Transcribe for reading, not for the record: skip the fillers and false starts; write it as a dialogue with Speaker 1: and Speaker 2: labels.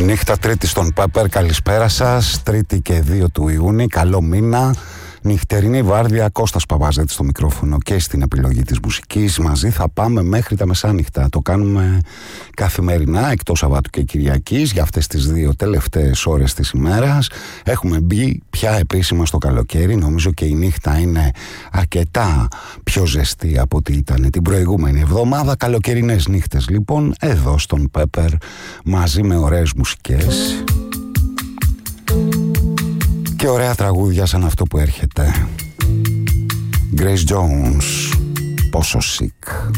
Speaker 1: Νύχτα Τρίτη στον Πέπερ, καλησπέρα σας. Τρίτη και 2 του Ιούνιου, καλό μήνα. Νυχτερινή βάρδια, Κώστας Παπαζέτης στο μικρόφωνο και στην επιλογή της μουσικής. Μαζί θα πάμε μέχρι τα μεσάνυχτα. Το κάνουμε καθημερινά, εκτός Σαββάτου και Κυριακής, για αυτές τις 2 τελευταίες ώρες της ημέρας. Έχουμε μπει πια επίσημα στο καλοκαίρι. Νομίζω και η νύχτα είναι αρκετά πιο ζεστή από ό,τι ήταν την προηγούμενη εβδομάδα. Καλοκαιρινές νύχτες λοιπόν, εδώ στον Πέπερ, μαζί με ωραίες μουσικές και ωραία τραγούδια σαν αυτό που έρχεται. Grace Jones, πόσο sick.